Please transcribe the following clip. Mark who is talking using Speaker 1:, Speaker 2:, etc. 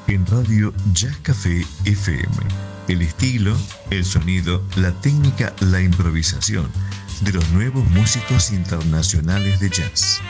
Speaker 1: en Radio Jazz Café FM. El estilo, el sonido, la técnica, la improvisación de los nuevos músicos internacionales de jazz.